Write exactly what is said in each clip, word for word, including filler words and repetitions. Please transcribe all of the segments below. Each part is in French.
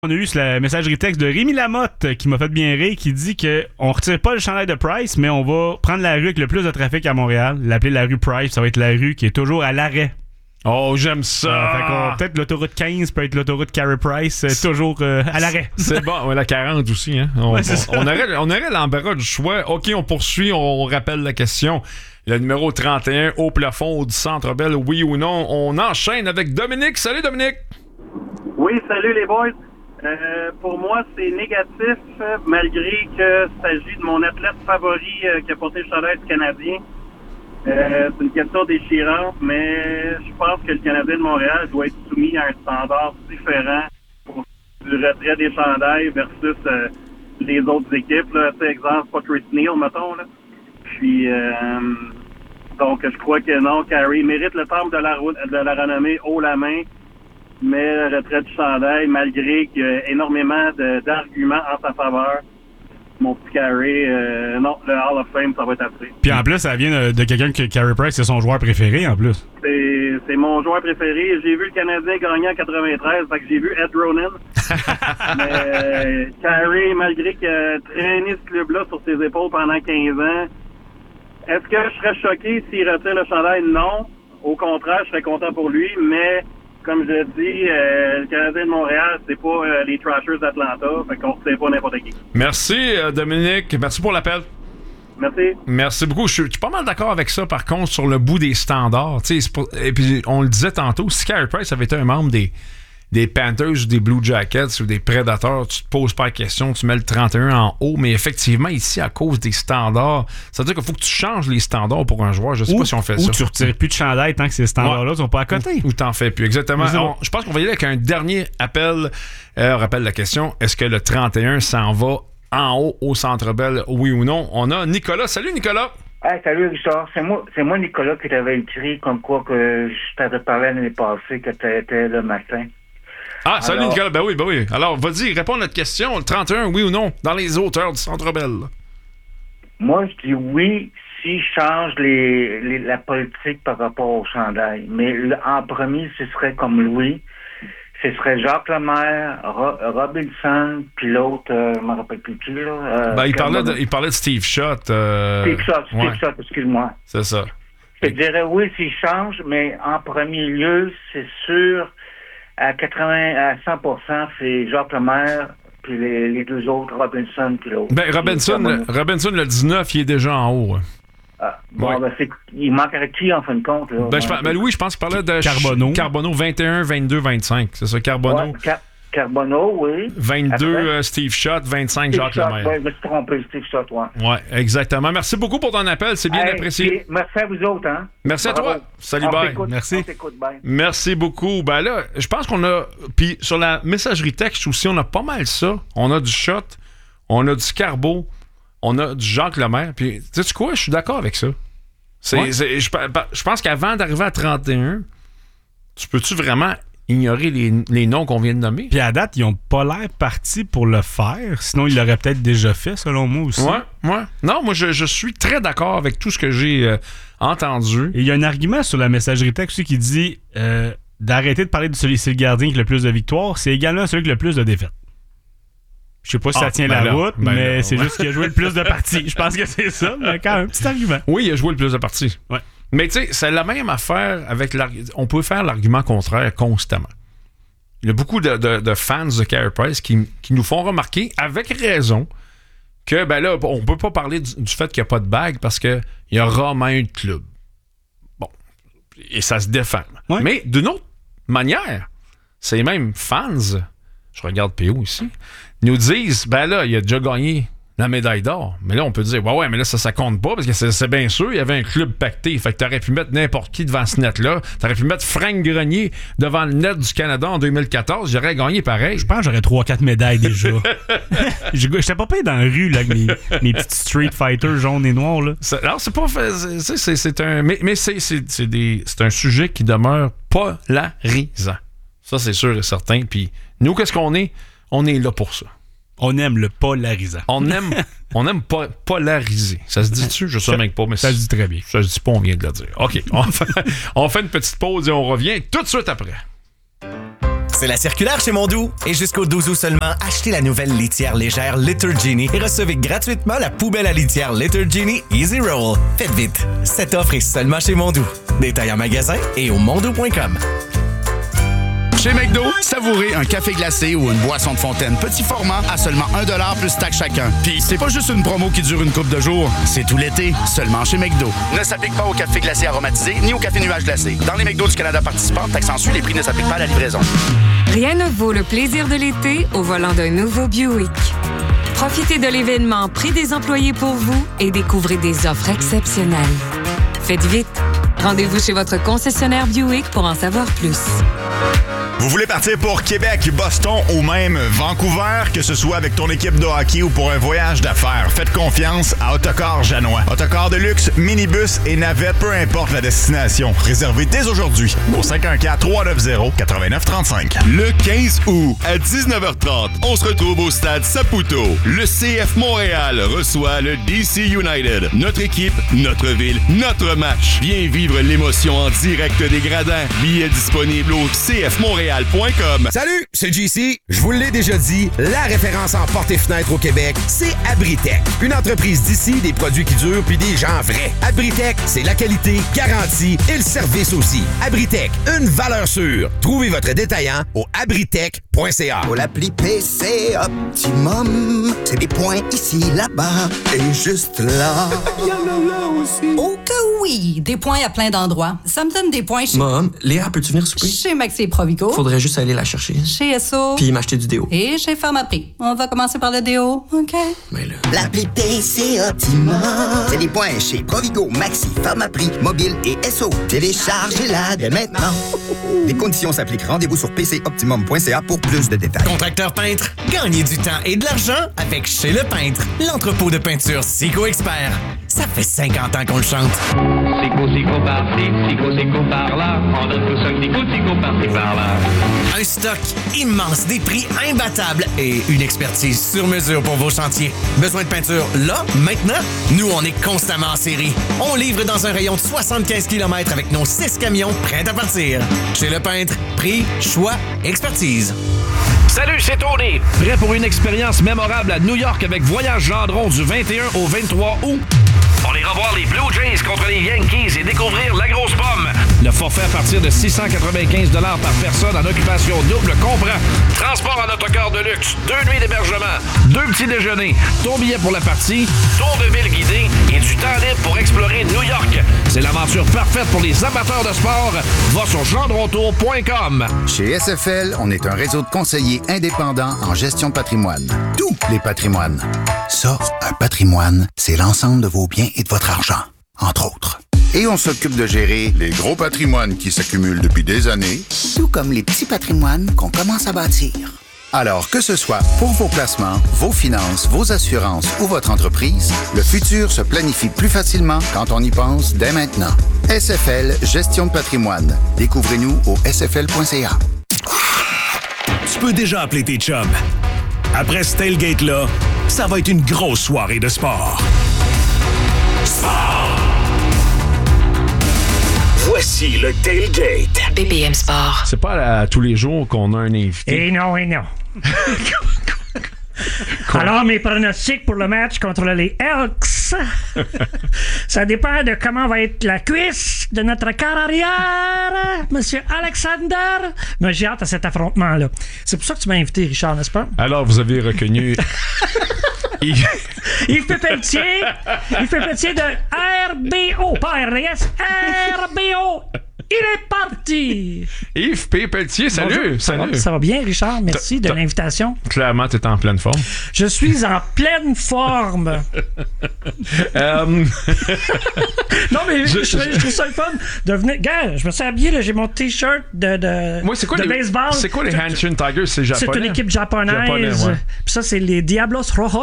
On a eu sur la messagerie texte de Rémi Lamotte qui m'a fait bien rire, qui dit que on retire pas le chandail de Price, mais on va prendre la rue avec le plus de trafic à Montréal, l'appeler la rue Price, ça va être la rue qui est toujours à l'arrêt. Oh, j'aime ça! Euh, fait qu'on, peut-être l'autoroute quinze peut être l'autoroute Carey Price, euh, toujours euh, à l'arrêt. C'est bon, ouais, la quarante aussi. Hein? On, ouais, c'est on, on, aurait, on aurait l'embarras du choix. OK, on poursuit, on rappelle la question. Le numéro trente et un, au plafond du Centre Bell, oui ou non? On enchaîne avec Dominique. Salut, Dominique! Oui, salut les boys. Euh, pour moi, c'est négatif, malgré que s'agit de mon athlète favori euh, qui a porté le chandail du Canadien. Euh, c'est une question déchirante, mais je pense que le Canadien de Montréal doit être soumis à un standard différent pour du retrait des chandails versus euh, les autres équipes. Là. Exemple, pas Chris Neal, mettons. Là. Puis, euh, donc, je crois que non, Carey mérite le temple de la, de la renommée haut la main, mais le retrait du chandail, malgré qu'il y a énormément de, d'arguments en sa faveur, mon petit Carey, euh, non, le Hall of Fame, ça va être assez. Puis en plus, ça vient de, de quelqu'un que Carey Price, c'est son joueur préféré en plus. C'est, c'est mon joueur préféré. J'ai vu le Canadien gagner en quatre-vingt-treize, fait que j'ai vu Ed Ronan. Mais euh, Carey, malgré qu'il a traîné ce club-là sur ses épaules pendant quinze ans, est-ce que je serais choqué s'il retire le chandail? Non. Au contraire, je serais content pour lui, mais comme je l'ai dit, euh, le Canadien de Montréal, c'est pas euh, les Trashers d'Atlanta, fait qu'on ne sait pas n'importe qui. Merci, euh, Dominique. Merci pour l'appel. Merci. Merci beaucoup. Je suis, je suis pas mal d'accord avec ça, par contre, sur le bout des standards. C'est pour, et puis, on le disait tantôt, si Carey Price avait été un membre des, des Panthers ou des Blue Jackets ou des Predators, tu te poses pas la question, tu mets le trente et un en haut, mais effectivement, ici, à cause des standards, ça veut dire qu'il faut que tu changes les standards pour un joueur. Je sais ou, pas si on fait ou ça. Ou tu retires plus de chandail tant que ces standards-là ouais. sont pas à côté. Ou, ou t'en fais plus, exactement. On, je pense qu'on va y aller avec un dernier appel. Euh, on rappelle la question, est-ce que le trente et un s'en va en haut au Centre Bell, oui ou non? On a Nicolas. Salut, Nicolas! Hey, salut Richard, c'est moi, c'est moi Nicolas qui t'avais écrit comme quoi que je t'avais parlé l'année passée que tu étais le matin. Ah, salut Alors, Nicolas, ben oui, ben oui. Alors, vas-y, réponds à notre question. Le trente et un, oui ou non, dans les hauteurs du Centre Bell? Moi, je dis oui s'ils changent les, les, la politique par rapport au chandail. Mais le, en premier, ce serait comme Louis. Ce serait Jacques Lemaire, Ro, Robinson, puis l'autre, euh, je ne me rappelle plus qui, là. Euh, ben, il parlait, de, il parlait de Steve Schott. Euh... Steve Schott, Steve ouais. Schott, excuse-moi. C'est ça. Je te dirais oui s'ils changent, mais en premier lieu, c'est sûr... À quatre-vingts à cent pour cent, c'est Jacques Lemaire, puis les, les deux autres, Robinson, puis l'autre. Ben, Robinson, le, Robinson, le dix-neuf, il est déjà en haut. Ah, bon, ouais. ben, c'est, il manquerait qui, en fin de compte? Là, ben, je, ben, Louis, je pense qu'il parlait de Carbonneau. Carbonneau vingt et un, vingt-deux, vingt-cinq. C'est ça, Carbonneau. Ouais, Car- Carbonneau, oui. vingt-deux, euh, Steve Schott, vingt-cinq, Steve Jacques Schott, Lemaire. Oui, je me suis trompé, Steve Schott, oui. Oui, exactement. Merci beaucoup pour ton appel, c'est bien hey, apprécié. Merci à vous autres, hein? Merci à Bravo. toi. Salut, on bye. T'écoute, merci. On t'écoute, bye. Merci beaucoup. Ben là, je pense qu'on a... Puis sur la messagerie texte aussi, on a pas mal ça. On a du Schott, on a du Carbo, on a du Jacques Lemaire. Puis, tu sais quoi, je suis d'accord avec ça. C'est, ouais. c'est, je, je pense qu'avant d'arriver à trente et un, tu peux-tu vraiment ignorer les, les noms qu'on vient de nommer? Puis à date, ils ont pas l'air partis pour le faire. Sinon, ils l'auraient peut-être déjà fait, selon moi aussi. Ouais, ouais. Non, moi, je, je suis très d'accord avec tout ce que j'ai euh, entendu. Et il y a un argument sur la messagerie texte aussi qui dit euh, d'arrêter de parler de celui, c'est le gardien qui a le plus de victoires, c'est également celui qui a le plus de défaites. Je sais pas si ah, ça tient ben la là, route, ben mais là, c'est ouais. juste qu'il a joué le plus de parties. Je pense que c'est ça, mais quand même, petit argument. Oui, il a joué le plus de parties. Ouais. Mais tu sais, c'est la même affaire avec... On peut faire l'argument contraire constamment. Il y a beaucoup de, de, de fans de Carey Price qui, qui nous font remarquer, avec raison, que ben là, on peut pas parler du, du fait qu'il n'y a pas de bague parce qu'il y a rarement un club. Bon. Et ça se défend. Ouais. Mais d'une autre manière, ces mêmes fans, je regarde P O ici, nous disent, ben là, il a déjà gagné la médaille d'or. Mais là, on peut dire, ouais, ouais, mais là, ça, ça compte pas parce que c'est, c'est bien sûr, il y avait un club pacté. Fait que t'aurais pu mettre n'importe qui devant ce net-là. T'aurais pu mettre Frank Grenier devant le net du Canada en deux mille quatorze. J'aurais gagné pareil. Je pense que j'aurais trois quatre médailles déjà. J'étais pas payé dans la rue, là, avec mes, mes petits Street Fighter jaunes et noirs, là. C'est, alors, c'est pas fait. C'est, c'est, c'est un. Mais, mais c'est, c'est, c'est, des, c'est un sujet qui demeure polarisant. Ça, c'est sûr et certain. Puis, nous, qu'est-ce qu'on est? On est là pour ça. On aime le polarisant. On aime, on aime pas polariser. Ça se dit-tu? Je sais même pas. Mais ça se dit très bien. Ça se dit pas, on vient de le dire. OK. On fait, on fait une petite pause et on revient tout de suite après. C'est la circulaire chez Mondou. Et jusqu'au douze août seulement, achetez la nouvelle litière légère Litter Genie et recevez gratuitement la poubelle à litière Litter Genie Easy Roll. Faites vite, cette offre est seulement chez Mondou. Détail en magasin et au mondou point com. Chez McDo, savourez un café glacé ou une boisson de fontaine petit format à seulement un dollar plus taxe chacun. Puis c'est pas juste une promo qui dure une couple de jours, c'est tout l'été, seulement chez McDo. Ne s'applique pas au café glacé aromatisé ni au café nuage glacé. Dans les McDo du Canada participants, taxe en sus, les prix ne s'appliquent pas à la livraison. Rien ne vaut le plaisir de l'été au volant d'un nouveau Buick. Profitez de l'événement Prix des employés pour vous et découvrez des offres exceptionnelles. Faites vite. Rendez-vous chez votre concessionnaire Buick pour en savoir plus. Vous voulez partir pour Québec, Boston ou même Vancouver, que ce soit avec ton équipe de hockey ou pour un voyage d'affaires, faites confiance à Autocar Janois. Autocar de luxe, minibus et navette, peu importe la destination. Réservez dès aujourd'hui au cinq un quatre, trois neuf zéro, neuf neuf trois cinq. Le quinze août, à dix-neuf heures trente, on se retrouve au stade Saputo. Le C F Montréal reçoit le D C United. Notre équipe, notre ville, notre match. Viens vivre l'émotion en direct des gradins. Billets disponibles au c f montréal point com. Salut, c'est J C. Je vous l'ai déjà dit, la référence en portes et fenêtres au Québec, c'est Abritech. Une entreprise d'ici, des produits qui durent puis des gens vrais. Abritech, c'est la qualité, garantie et le service aussi. Abritech, une valeur sûre. Trouvez votre détaillant au abritech point c a. Pour l'appli P C Optimum, c'est des points ici, là-bas et juste là. Il y en a là aussi. Oh que oui, des points à plein d'endroits. Ça me donne des points chez... Mom, Léa, peux-tu venir souper? Chez Maxi Provigo. Faudrait juste aller la chercher. Chez S O. Puis m'acheter du déo. Et chez Pharmaprix. On va commencer par le déo, OK? Mais là... L'appli P C Optimum, c'est des points chez Provigo, Maxi, Pharmaprix, Mobile et S O. Téléchargez-la dès maintenant. Les conditions s'appliquent. Rendez-vous sur p c optimum point c a pour plus de détails. Contracteur peintre, gagnez du temps et de l'argent avec Chez Le Peintre, l'entrepôt de peinture Sico Expert. Ça fait cinquante ans qu'on le chante. Sico, Sico par-ci, Sico, Sico par-là. On donne tous un petit coup de Sico par-ci, par-là. Un stock immense, des prix imbattables et une expertise sur mesure pour vos chantiers. Besoin de peinture là, maintenant? Nous, on est constamment en série. On livre dans un rayon de soixante-quinze kilomètres avec nos six camions prêts à partir. Chez Le Peintre, prix, choix, expertise. Salut, c'est Tony. Prêt pour une expérience mémorable à New York avec Voyage Gendron du vingt et un au vingt-trois août? On ira voir les Blue Jays contre les Yankees et découvrir la grosse pomme. Le forfait à partir de six cent quatre-vingt-quinze dollars par personne en occupation double comprend transport en autocar de luxe, deux nuits d'hébergement, deux petits déjeuners, ton billet pour la partie, tour de ville guidé et du temps libre pour explorer New York. C'est l'aventure parfaite pour les amateurs de sport. Va sur gendrontour point com. Chez S F L, on est un réseau de conseillers indépendants en gestion de patrimoine. Tous les patrimoines. Ça, un patrimoine, c'est l'ensemble de vos biens et de votre argent, entre autres. Et on s'occupe de gérer les gros patrimoines qui s'accumulent depuis des années, tout comme les petits patrimoines qu'on commence à bâtir. Alors, que ce soit pour vos placements, vos finances, vos assurances ou votre entreprise, le futur se planifie plus facilement quand on y pense dès maintenant. S F L, gestion de patrimoine. Découvrez-nous au s f l point c a. Tu peux déjà appeler tes chums. Après ce tailgate-là, ça va être une grosse soirée de sport. Sport! Voici le tailgate. B B M Sport. C'est pas à, à tous les jours qu'on a un invité. Et non, et non. Alors, mes pronostics pour le match contre les Elks, ça dépend de comment va être la cuisse de notre quart arrière, Monsieur Alexander. Mais j'ai hâte à cet affrontement-là. C'est pour ça que tu m'as invité, Richard, n'est-ce pas? Alors, vous avez reconnu... Yves Yves Pépeltier, Yves Pépeltier de R B O, pas R D S, R B O. Il est parti! Yves P. Pelletier, salut! Bonjour. Ça salut. va, ça va bien, Richard? Merci T'as, de l'invitation. Clairement, tu es en pleine forme. Je suis en pleine forme. euh... non, mais je, je, je trouve ça le fun de venir. Gars, je me suis habillé, là, j'ai mon t-shirt de, de, Moi, c'est quoi de les, baseball. C'est quoi les Hanshin Tigers? C'est japonais? C'est une équipe japonaise. Japonais, ouais. Puis ça, c'est les Diablos Rojos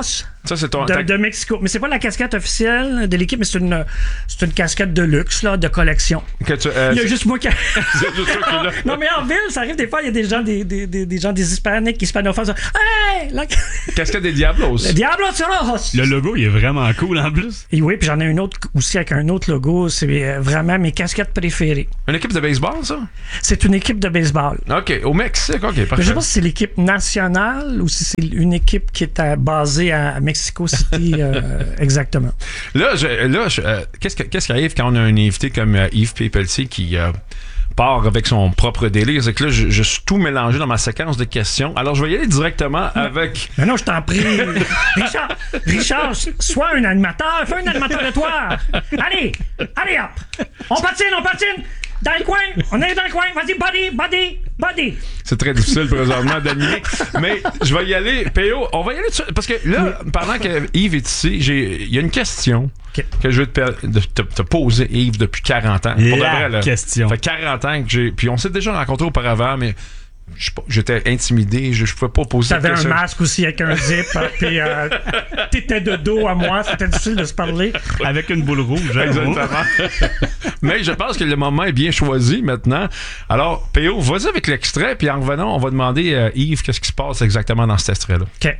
Ça, c'est ton... de, de Mexico. Mais c'est pas la casquette officielle de l'équipe, mais c'est une, c'est une casquette de luxe, là, de collection. Que tu, euh, il y a juste moi qui... c'est juste toi qui est là. Non, mais en ville, ça arrive des fois, il y a des gens des, des, des, des gens des hispaniques, hispanophones. Hey! La... Casquette des Diablos. Le Diablos Rojos. Le logo, il est vraiment cool en plus. Et oui, puis j'en ai une autre aussi avec un autre logo. C'est vraiment mes casquettes préférées. Une équipe de baseball, ça? C'est une équipe de baseball. OK, au Mexique, OK, parfait. Je sais pas si c'est l'équipe nationale ou si c'est une équipe qui est à, basée à Mexico City euh, exactement. Là, je, là je, euh, qu'est-ce, que, qu'est-ce qui arrive quand on a un invité comme euh, Yves Pépeltier qui euh, part avec son propre délire? C'est que là, je, je suis tout mélangé dans ma séquence de questions. Alors, je vais y aller directement non. avec... Mais non, je t'en prie. Richard, Richard, sois un animateur. Fais un animateur de toi. Allez, allez hop. On patine, on patine. Dans le coin, on est dans le coin. Vas-y, body, body, body. C'est très difficile présentement d'animer. Mais je vais y aller. P O, on va y aller dessus. Parce que là, oui. pendant que Yves est ici, il y a une question okay. que je veux te, te, te poser, Yves, depuis quarante ans. La Pour de vrai, là. question. Ça fait quarante ans que j'ai... Puis on s'est déjà rencontrés auparavant, mais... J'étais intimidé, je ne pouvais pas poser T'avais un masque aussi avec un zip, puis euh, t'étais de dos à moi, c'était difficile de se parler. Avec une boule rouge, hein, exactement. Mais je pense que le moment est bien choisi maintenant. Alors, P O, vas-y avec l'extrait, puis en revenant, on va demander à Yves qu'est-ce qui se passe exactement dans cet extrait-là. OK.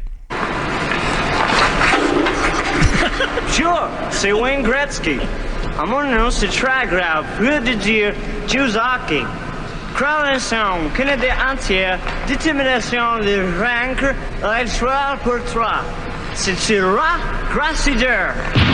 Sure, c'est Wayne Gretzky. I'm on the c'est track grab, peu de dire, choose hockey. Croisation, Canada entière, détermination de vaincre, l'étoile pour toi. C'est-tu Rock Grassider?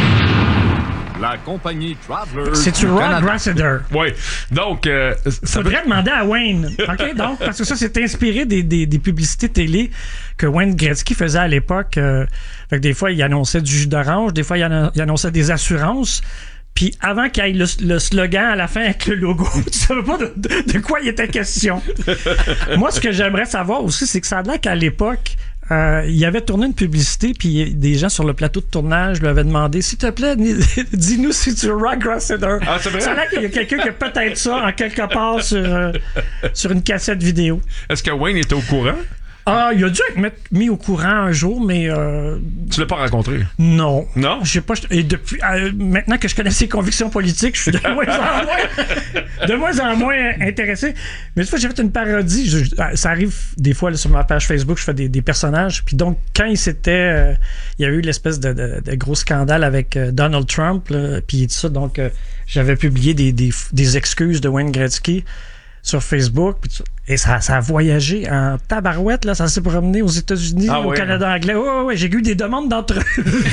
La compagnie Travelers. C'est-tu Rock Grassider? Oui. Donc, euh, ça faudrait peut... demander à Wayne. OK? Donc, parce que ça, c'est inspiré des, des, des publicités télé que Wayne Gretzky faisait à l'époque. Euh, fait que des fois, il annonçait du jus d'orange, des fois, il annonçait des assurances. Puis avant qu'il y ait le, le slogan à la fin avec le logo, tu savais pas de, de, de quoi il était question. Moi, ce que j'aimerais savoir aussi, c'est que ça a l'air qu'à l'époque, euh, il avait tourné une publicité, puis des gens sur le plateau de tournage lui avaient demandé, s'il te plaît, dis-nous si tu Rock Grassider. Ah, c'est vrai? Ça a l'air qu'il y a quelqu'un qui a peut-être ça en quelque part sur, euh, sur une cassette vidéo. Est-ce que Wayne était au courant? Ah, il a dû être mis au courant un jour, mais... Euh, tu l'as pas rencontré? Non. Non? Je sais pas. Et depuis, euh, maintenant que je connais ses convictions politiques, je suis de moins en moins, de moins en moins intéressé. Mais une fois, j'ai fait une parodie. Je, ça arrive des fois là, sur ma page Facebook, je fais des, des personnages. Puis donc, quand il s'était... Euh, il y a eu l'espèce de, de, de gros scandale avec euh, Donald Trump, là, puis tout ça. Donc, euh, j'avais publié des, des, des excuses de Wayne Gretzky sur Facebook, et ça, ça a voyagé en tabarouette, là, ça s'est promené aux États-Unis, ah, au ouais. Canada anglais. Ouais, ouais, ouais, j'ai eu des demandes d'entrevue.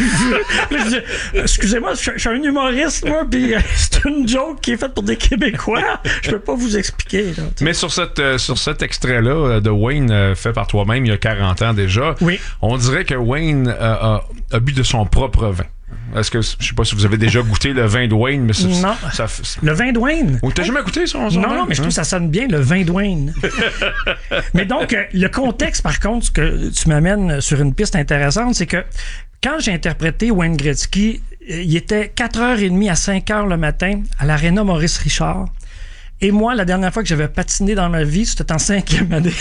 Excusez-moi, je, je suis un humoriste, moi, puis c'est une joke qui est faite pour des Québécois. Je peux pas vous expliquer. Là, mais sur, cette, euh, sur cet extrait-là de Wayne, euh, fait par toi-même il y a quarante ans déjà, oui. on dirait que Wayne euh, a, a bu de son propre vin. Est-ce que, je sais pas si vous avez déjà goûté le vin de Wayne, mais c'est, non. Ça, le vin de Wayne? Ou t'as jamais goûté son, son Non, vin? non, mais je trouve que ça sonne bien, le vin de Wayne. Mais donc, le contexte, par contre, ce que tu m'amènes sur une piste intéressante, c'est que quand j'ai interprété Wayne Gretzky, il était quatre heures trente à cinq heures le matin à l'Aréna Maurice Richard. Et moi, la dernière fois que j'avais patiné dans ma vie, c'était en cinquième année.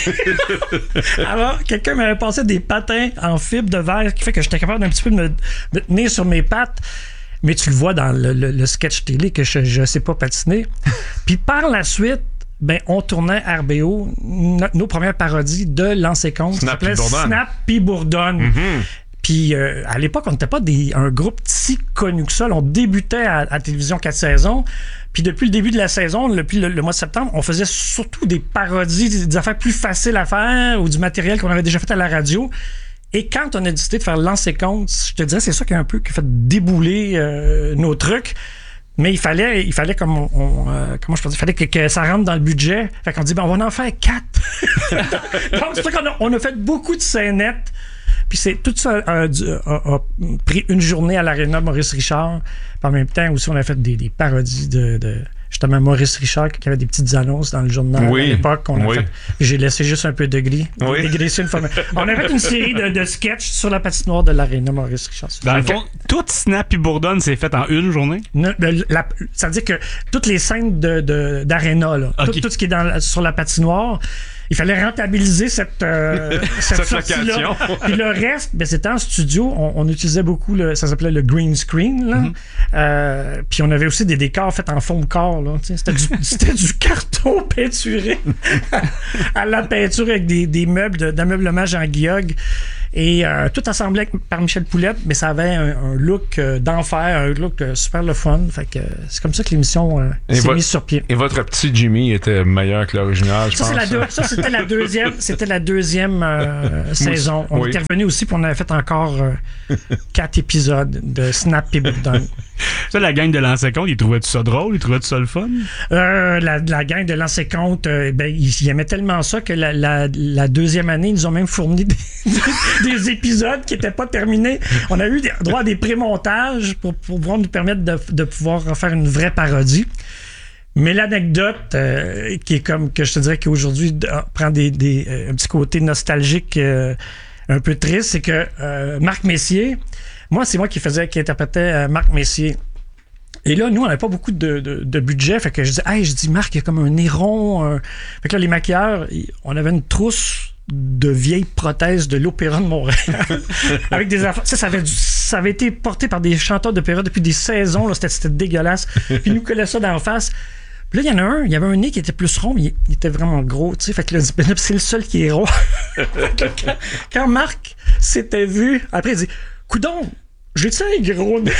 Alors, quelqu'un m'avait passé des patins en fibre de verre qui fait que j'étais capable d'un petit peu de me, me tenir sur mes pattes. Mais tu le vois dans le, le, le sketch télé que je ne sais pas patiner. Puis par la suite, ben, on tournait R B O, no, nos premières parodies de Lancer Compte. Snap puis Bourdonne. Snap puis Bourdonne. Mm-hmm. Puis euh, à l'époque, on n'était pas des, un groupe si connu que ça. Là, on débutait à, à Télévision quatre saisons. Puis depuis le début de la saison, depuis le, le mois de septembre, on faisait surtout des parodies, des, des affaires plus faciles à faire ou du matériel qu'on avait déjà fait à la radio. Et quand on a décidé de faire Lancer Compte, je te dirais, c'est ça qui a un peu qui a fait débouler euh, nos trucs. Mais il fallait, il fallait comme on, on euh, comment je peux dire, il fallait que, que ça rentre dans le budget. Fait qu'on dit, ben on va en faire quatre. Donc c'est pour ça qu'on a, on a fait beaucoup de scénettes. Puis c'est tout ça a, a, a, a pris une journée à l'Aréna Maurice Richard. Puis en même temps aussi, on a fait des, des parodies de, de justement Maurice Richard qui avait des petites annonces dans le journal oui, à l'époque. On a oui. fait, j'ai laissé juste un peu de gris. Oui. Une fois. On a fait une série de, de sketchs sur la patinoire de l'Aréna Maurice Richard. Dans le fond, tout Snap et Bourdonne s'est fait en une journée? Ne, la, ça veut dire que toutes les scènes de, de, d'Aréna, là, okay. tout, tout ce qui est dans, sur la patinoire, il fallait rentabiliser cette, euh, cette, Cette sortie-là. location. Puis le reste, ben, c'était en studio. On, on utilisait beaucoup, le, ça s'appelait le green screen. Là. Mm-hmm. Euh, puis on avait aussi des décors faits en fond de corps. Là, tu sais. c'était, du, c'était du carton peinturé à la peinture avec des, des meubles de, d'ameublement Jean Guillaume. Et euh, tout assemblé par Michel Poulette, mais ça avait un, un look euh, d'enfer, un look euh, super le fun. Fait que euh, c'est comme ça que l'émission euh, s'est vo- mise sur pied. Et votre petit Jimmy était meilleur que l'original, je Ça, pense. c'est la deux- ça, c'était la deuxième, c'était la deuxième euh, saison. On Oui. était revenu aussi, puis on avait fait encore euh, quatre épisodes de Snap et Bourdon. Ça, la gang de l'ancien compte, ils trouvaient-tu ça drôle? Ils trouvaient-tu ça le fun? Euh, la, la gang de l'ancien compte, euh, ben, ils, ils aimaient tellement ça que la, la, la deuxième année, ils nous ont même fourni des, des épisodes qui n'étaient pas terminés. On a eu des, droit à des pré-montages pour, pour pouvoir nous permettre de, de pouvoir faire une vraie parodie. Mais l'anecdote, euh, qui est comme que je te dirais qu'aujourd'hui euh, prend des, des, euh, un petit côté nostalgique euh, un peu triste, c'est que euh, Marc Messier, moi, c'est moi qui faisais, qui interprétait euh, Marc Messier. Et là, nous, on n'avait pas beaucoup de, de, de budget. Fait que je dis, hey, je dis, Marc, il y a comme un néron. Euh... Fait que là, les maquilleurs, on avait une trousse de vieilles prothèses de l'Opéra de Montréal. Avec des affaires. Ça, ça avait, du... ça avait été porté par des chanteurs d'opéra depuis des saisons. Là. C'était, c'était dégueulasse. Puis ils nous collaient ça d'en face. Puis là, il y en a un, il y avait un nez qui était plus rond, mais il, il était vraiment gros, tu sais. Fait que là, ben, c'est le seul qui est rond. quand, quand Marc s'était vu, après, il dit, coudon, j'ai-tu un gros nez?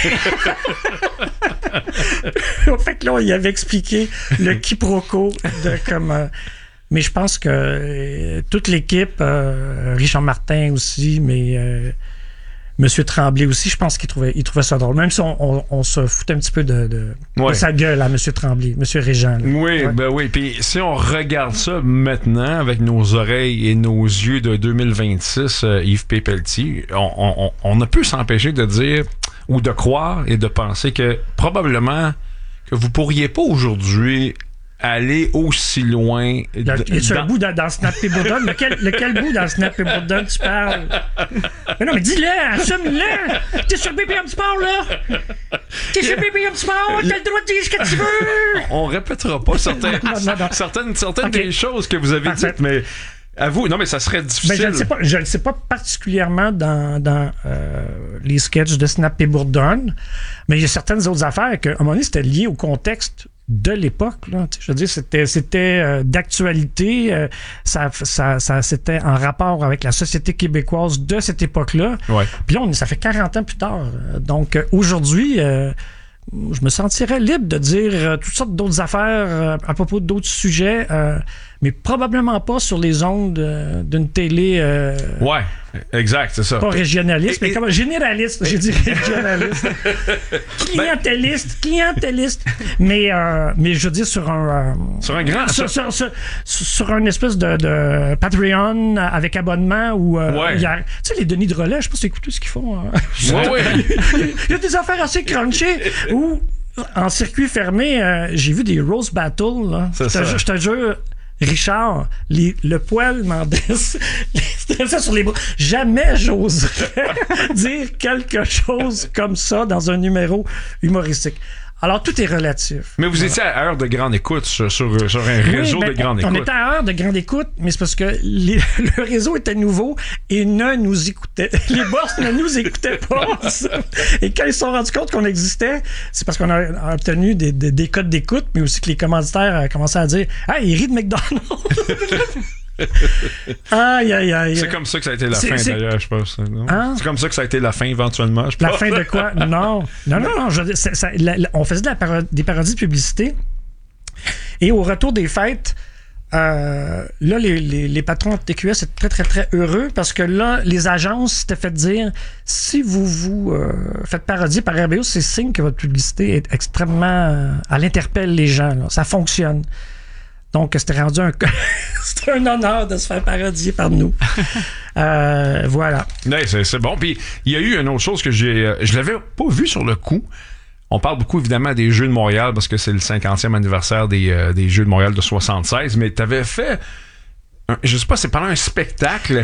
Fait que là, il avait expliqué le quiproquo de comme. Euh, mais je pense que euh, toute l'équipe, euh, Richard Martin aussi, mais. Euh, Monsieur Tremblay aussi, je pense qu'il trouvait, il trouvait ça drôle. Même si on, on, on se foutait un petit peu de, de, Ouais. de sa gueule à Monsieur Tremblay, Monsieur Régent. là. Oui, Ouais. ben oui. Puis si on regarde ça maintenant avec nos oreilles et nos yeux de deux mille vingt-six, euh, Yves P. Pelletier, on, on, on ne peut s'empêcher de dire ou de croire et de penser que probablement que vous pourriez pas aujourd'hui aller aussi loin. Il y a, de- il y a dans- un bout dans, dans Snap et Bourdon. Lequel, lequel bout dans Snap et Bourdon tu parles? Mais non, mais dis-le, assume-le! T'es sur B P M Sport, là! T'es sur B P M Sport, t'as le droit de dire ce que tu veux! On répétera pas certaines, Non, non, non. certaines, certaines Ok. des choses que vous avez Parfait. dites, mais à vous, non, mais ça serait Ben, difficile. je ne sais pas, je ne sais pas particulièrement dans, dans euh, les sketchs de Snap et Bourdon, mais il y a certaines autres affaires qu'à un moment donné, c'était lié au contexte de l'époque. Là. Tu sais, je veux dire, c'était, c'était euh, d'actualité, euh, ça, ça, ça, c'était en rapport avec la société québécoise de cette époque-là. Ouais. Puis là, on, ça fait quarante ans plus tard. Donc, euh, aujourd'hui, euh, je me sentirais libre de dire euh, toutes sortes d'autres affaires euh, à propos d'autres sujets, euh, mais probablement pas sur les ondes euh, d'une télé euh, Ouais, exact, c'est ça. pas régionaliste, Et- mais et- comme généraliste, j'ai dit régionaliste. clientéliste, clientéliste. Mais, euh, mais je veux dire sur un... euh, Sur un grand- Sur, sur, sur, sur un espèce de, de Patreon avec abonnement où... euh, Ouais. il y a- tu sais, les Denis de relais, je sais pas si t'écoutes ce qu'ils font. hein. Ouais, ouais. Il y a des affaires assez crunchées où, en circuit fermé, euh, j'ai vu des Rose Battles. Là. C'est Je te ça. jure- je te jure, Richard, les- le poil m'en dresse ça sur les bras. Jamais j'oserais dire quelque chose comme ça dans un numéro humoristique. Alors, tout est relatif. Mais vous étiez à heure de grande écoute sur, sur, sur un réseau Oui, de ben, grande on écoute. était à heure de grande écoute, mais c'est parce que les- le réseau était nouveau et ne nous écoutait. Les boss ne nous écoutaient pas. Et quand ils se sont rendus compte qu'on existait, c'est parce qu'on a obtenu des, des, des codes d'écoute, mais aussi que les commanditaires commençaient à dire « Ah, il rit de McDonald's! » Aïe, aïe, aïe. C'est comme ça que ça a été la C'est- fin, c'est- d'ailleurs, je pense. non? Hein? C'est comme ça que ça a été la fin, éventuellement. Je La pense. fin de quoi? Non. Non, non, non. Je veux dire, c'est- ça- la- la- on faisait de la paro- des parodies de publicité. Et au retour des fêtes, euh, là, les, les, les patrons de T Q S étaient très, très, très heureux parce que là, les agences s'étaient fait dire si vous vous euh, faites parodier par R B O, c'est signe que votre publicité est extrêmement. Euh, elle interpelle les gens. Là. Ça fonctionne. Donc, c'était rendu un. C'était un honneur de se faire parodier par nous. Euh, voilà. Ouais, c'est, c'est bon. Puis, il y a eu une autre chose que j'ai. euh, Je l'avais pas vu sur le coup. On parle beaucoup, évidemment, des Jeux de Montréal parce que c'est le cinquantième anniversaire des, euh, des Jeux de Montréal de soixante-seize. Mais tu avais fait. Un, je sais pas, c'est pendant un spectacle.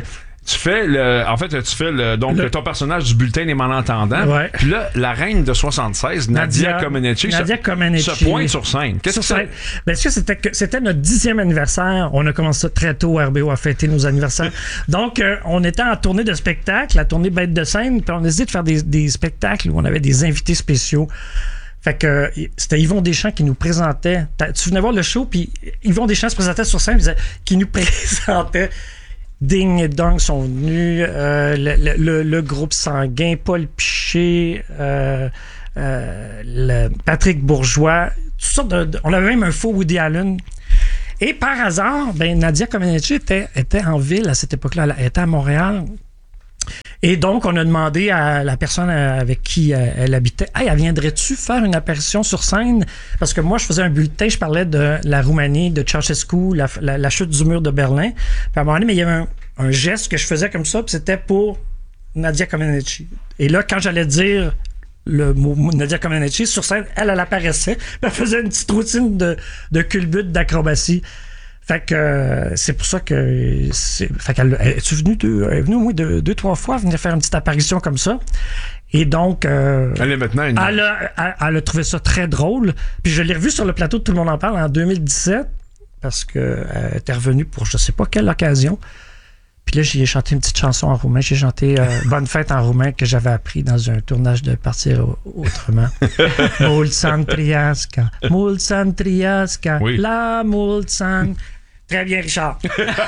Tu fais le. En fait, tu fais le. Donc, Le- ton personnage du bulletin des malentendants. Ouais. Puis là, la reine de soixante-seize, Nadia, Nadia Comaneci, Nadia se, Comaneci. se pointe sur scène. Qu'est-ce que Sur c'est? scène. Ben, est-ce que c'était, que- c'était notre dixième anniversaire. On a commencé ça très tôt à R B O à fêter nos anniversaires. Donc, euh, on était en tournée de spectacle, la tournée Bête de scène, puis on a décidé de faire des, des spectacles où on avait des invités spéciaux. Fait que euh, c'était Yvon Deschamps qui nous présentait. T'as- Tu venais voir le show, puis Yvon Deschamps se présentait sur scène, il disait- qui nous présentait. Ding et Dong sont venus, euh, le, le- le groupe Sanguin, Paul Piché, euh, euh, le Patrick Bourgeois, toutes sortes de, de- on avait même un faux Woody Allen. Et par hasard, ben, Nadia Comaneci était, était en ville à cette époque-là, elle était à Montréal. Et donc, on a demandé à la personne avec qui euh, elle habitait, « Hey, viendrais-tu faire une apparition sur scène? » Parce que moi, je faisais un bulletin, je parlais de la Roumanie, de Ceausescu, la, la, la chute du mur de Berlin. Puis à un moment donné, mais il y avait un, un geste que je faisais comme ça, puis c'était pour Nadia Comaneci. Et là, quand j'allais dire le mot Nadia Comaneci sur scène, elle, elle apparaissait, puis elle faisait une petite routine de, de culbute, d'acrobatie. Fait que euh, c'est pour ça que c'est, fait qu'elle elle, est venue deux, elle est venue au moins deux, deux trois fois, elle venait faire une petite apparition comme ça. Et donc euh, Elle est maintenant une... elle, a, elle, elle a trouvé ça très drôle. Puis je l'ai revue sur le plateau de Tout le monde en parle en deux mille dix-sept parce que elle était revenue pour je sais pas quelle occasion. Puis là, j'ai chanté une petite chanson en roumain. J'ai chanté euh, Bonne fête en roumain que j'avais appris dans un tournage de Partir autrement. Mulțan Triasca, Mulțan Triasca, Oui. la Mulțan. Très bien, Richard.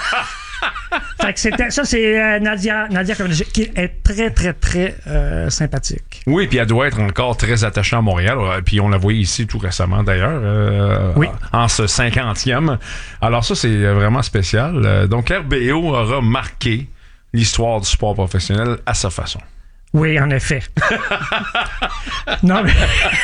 Fait que c'était, ça, c'est euh, Nadia, Nadia Comaneci, qui est très, très, très euh, sympathique. Oui, puis elle doit être encore très attachée à Montréal. Euh, Puis on l'a voyé ici tout récemment d'ailleurs, euh, Oui. en ce cinquantième. Alors ça, c'est vraiment spécial. Euh, Donc R B O aura marqué l'histoire du sport professionnel à sa façon. Oui, en effet. non, mais...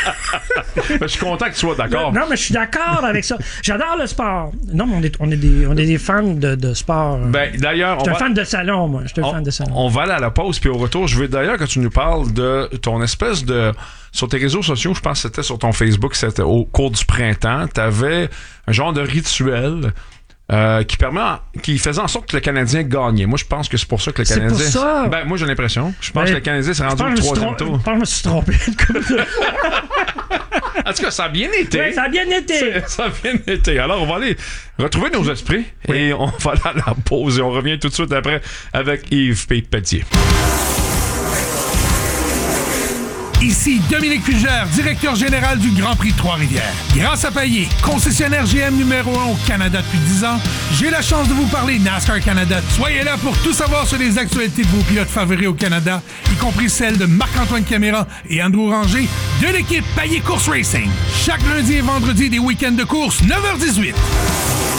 Je suis content que tu sois d'accord. Non, mais je suis d'accord avec ça. J'adore le sport. Non, mais on est, on est, des, on est des fans de, de sport. Ben, d'ailleurs, Je suis on un va... fan de salon, moi. Je suis un On, fan de salon. on va aller à la pause, puis au retour, je veux d'ailleurs que tu nous parles de ton espèce de... Sur tes réseaux sociaux, je pense que c'était sur ton Facebook, c'était au cours du printemps, tu avais un genre de rituel euh, qui permet, qui faisait en sorte que le Canadien gagnait. Moi, je pense que c'est pour ça que le C'est Canadien... pour ça? Ben, moi, j'ai l'impression. Je pense Ben, que le Canadien s'est rendu Je au pense que je me suis troisième trom- tour. Je pense que je me suis trompé. Comme ça. En tout cas, ça a bien été. Oui, ça a bien été. C'est- Ça a bien été. Alors, on va aller retrouver nos esprits et on va aller à la pause et on revient tout de suite après avec Yves P. Pelletier. Ici Dominique Fugère, directeur général du Grand Prix de Trois-Rivières. Grâce à Payet, concessionnaire G M numéro un au Canada depuis dix ans, j'ai la chance de vous parler NASCAR Canada. Soyez là pour tout savoir sur les actualités de vos pilotes favoris au Canada, y compris celles de Marc-Antoine Caméra et Andrew Ranger de l'équipe Payet Course Racing. Chaque lundi et vendredi des week-ends de course, neuf heures dix-huit.